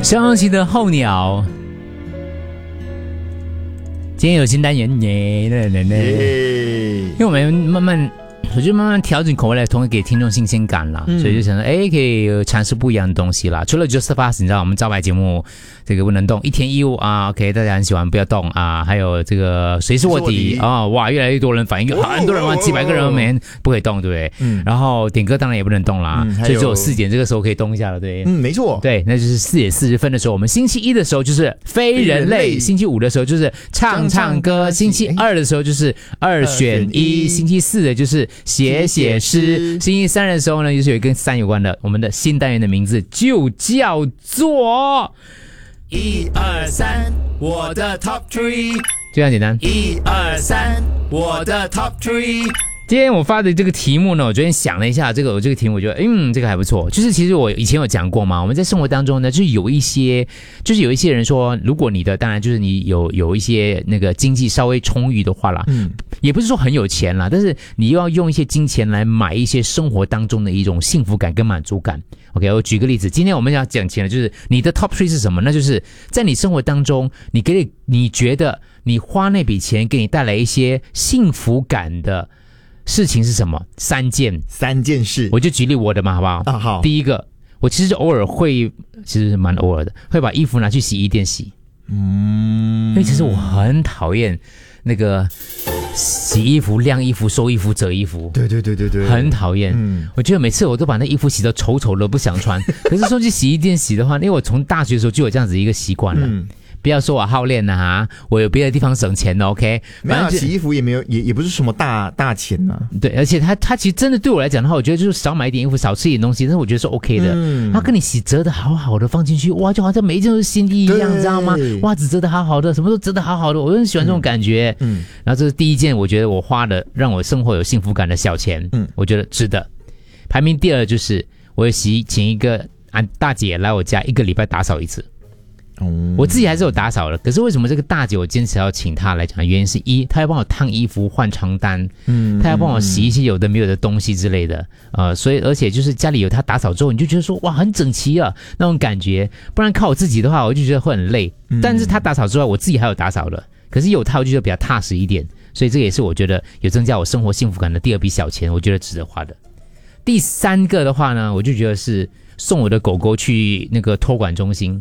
伤心的候鸟，今天有新单元耶！因为我们我就慢慢调整口味来，同时给听众新鲜感啦，所以就想说，可以尝试不一样的东西啦。除了 Just Fast， 你知道我们招牌节目这个不能动，一天一物啊 ，OK， 大家很喜欢，不要动啊。还有这个谁是卧底啊，哇，越来越多人反映，很多人玩几百个人每天不可以动，对不对？然后点歌当然也不能动啦，所以只有4点这个时候可以动一下了，对。 没错， 对，那就是4点40分的时候，我们星期一的时候就是非人类，星期五的时候就是唱歌，星期二的时候就是2选1，星期四的就是写诗，星期三的时候呢，就是有一跟3有关的，我们的新单元的名字就叫做1、2、3，我的 Top 3，就这样简单。1、2、3，我的 Top 3。今天我发的这个题目呢，我昨天想了一下，这个题目我觉得，这个还不错。就是其实我以前有讲过嘛，我们在生活当中呢，就是有一些人说，如果你的当然就是你有一些那个经济稍微充裕的话啦，也不是说很有钱啦，但是你又要用一些金钱来买一些生活当中的一种幸福感跟满足感。OK， 我举个例子，今天我们要讲起来就是你的 Top 3是什么？那就是在你生活当中，你觉得你花那笔钱给你带来一些幸福感的事情是什么？3件事，我就举例我的嘛，好不好？ 啊，好。 第一个，我其实偶尔会，其实蛮偶尔的，会把衣服拿去洗衣店洗。因为其实我很讨厌那个洗衣服、晾衣服、收衣服、折衣服。对，很讨厌。我觉得每次我都把那衣服洗得丑丑的，不想穿。可是说去洗衣店洗的话，因为我从大学的时候就有这样子一个习惯了。不要说我好练啊，我有别的地方省钱的 OK。 反正洗衣服也没有，也不是什么大钱啊。对， 而且它其实真的对我来讲的话，我觉得就是少买一点衣服，少吃一点东西，但是我觉得是 OK 的。它跟你洗折的好好的放进去，哇，就好像每一件都是新衣一样，知道吗？袜子折的好好的，什么都折的好好的，我很喜欢这种感觉。然后这是第一件，我觉得我花的让我生活有幸福感的小钱，我觉得值得。排名第二就是我请一个大姐来我家1个礼拜打扫一次。我自己还是有打扫的，可是为什么这个大姐我坚持要请她来讲？原因是一，她要帮我烫衣服、换床单，她要帮我洗一些有的没有的东西之类的，所以而且就是家里有她打扫之后，你就觉得说哇很整齐啊那种感觉，不然靠我自己的话，我就觉得会很累。但是她打扫之外，我自己还有打扫的，可是有她我就觉得比较踏实一点，所以这个也是我觉得有增加我生活幸福感的第二笔小钱，我觉得值得花的。第3个的话呢，我就觉得是送我的狗狗去那个托管中心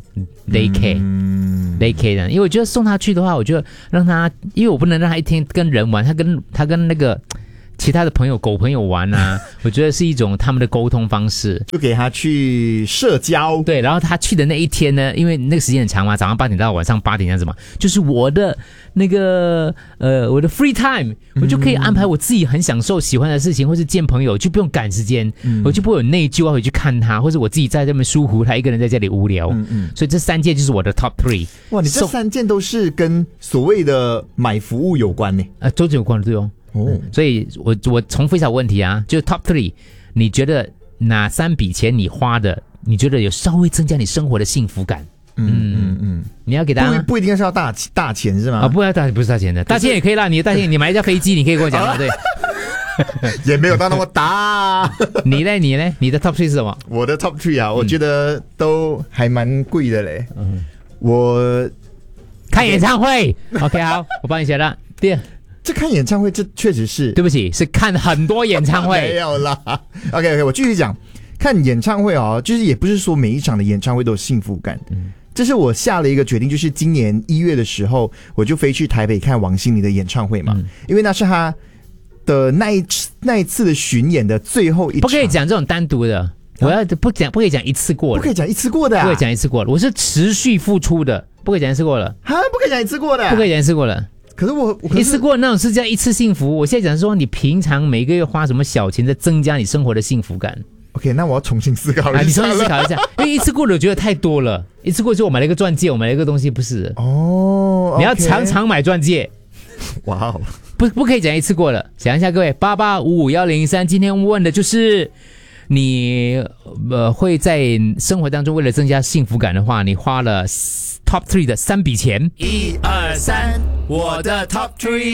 daycare 的，因为我觉得送它去的话，我觉得让它，因为我不能让它一天跟人玩，它跟那个其他的狗朋友玩啊，我觉得是一种他们的沟通方式， 就给他去社交。 对，然后他去的那一天呢，因为那个时间很长嘛，早上8点到晚上8点这样子嘛，就是我的那个我的 free time，我就可以安排我自己很享受喜欢的事情，或是见朋友，就不用赶时间，我就不会有内疚要回去看他，或者我自己在这边疏忽他一个人在家里无聊。所以这3件就是我的 top 3。 哇，你这3件都是跟所谓的买服务有关呢？ 都是有关的，对哦。所以我重复一下问题啊，就是 top 3，你觉得哪3笔钱你花的，你觉得有稍微增加你生活的幸福感？你要给大家不一定是要大钱是吗？ 不是大钱的，大钱也可以啦。你的大钱，你买一架飞机，你可以跟我讲了，对。 也没有到那么大。 你呢？你的 top 3是什么？ 我的 top 3啊，我觉得都还蛮贵的嘞。我看演唱会。OK， 好，我帮你写了。第二。 这看演唱会，这确实是， 对不起，是看很多演唱会。 没有啦。OK， 我继续讲。看演唱会啊，就是也不是说每一场的演唱会都有幸福感。这是我下了一个决定，就是今年1月的时候，我就飞去台北看王心凌的演唱会嘛，因为那是他的那一次的巡演的最后一场。 不可以讲这种单独的，我要不可以讲一次过的， 不可以讲一次过的， 不可以讲一次过的，我是持续付出的，不可以讲一次过了， 不可以讲一次过的， 不可以讲一次过了。 可是我一次过那种是叫一次幸福，我现在讲说你平常每个月花什么小钱在增加你生活的幸福感。 OK， 那我要重新思考一下。 你重新思考一下，因为一次过的我觉得太多了。一次过就我买了一个钻戒，我买了一个东西，不是哦。 你要常常买钻戒。 哇哦， 不可以讲一次过了。想一下各位，88551003，今天问的就是你会在生活当中为了增加幸福感的话，你花了Top 3的3笔钱。1、2、3，我的 Top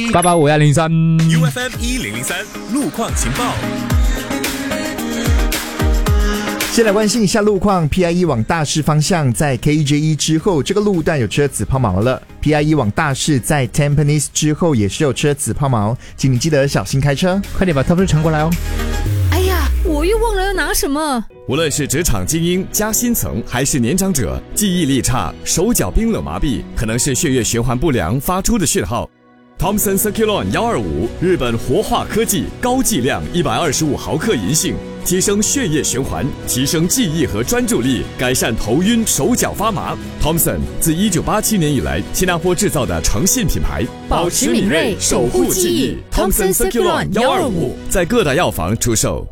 3。885103 UFM 1003路况情报。 先来关心一下路况 ，PIE 往大市方向在 KJE 之后，这个路段有车子抛锚了。PIE 往大市在 Tampines 之后也是有车子抛锚，请你记得小心开车。 快点把 Top 传过来哦。 哎呀，我又忘了要拿什么。 无论是职场精英、加薪层，还是年长者，记忆力差、手脚冰冷麻痹，可能是血液循环不良发出的讯号。Thomson Circulon 125，日本活化科技，高剂量125毫克银杏，提升血液循环，提升记忆和专注力，改善头晕、手脚发麻。Thomson 自1987年以来，新加坡制造的诚信品牌， 保持敏锐，守护记忆。Thomson Circulon 125 在各大药房出售。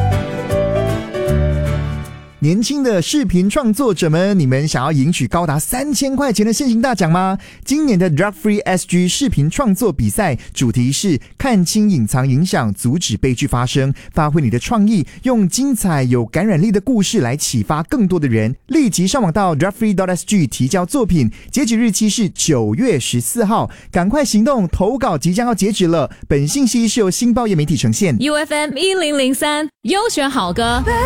年轻的视频创作者们，你们想要赢取高达3000块钱的现行大奖吗？今年的 Drug Free SG 视频创作比赛主题是看清隐藏影响，阻止悲剧发生，发挥你的创意，用精彩有感染力的故事来启发更多的人。立即上网到 drugfree.sg 提交作品，截止日期是9月14号，赶快行动，投稿即将要截止了。本信息是由新报业媒体呈现。 UFM 1003优选好歌。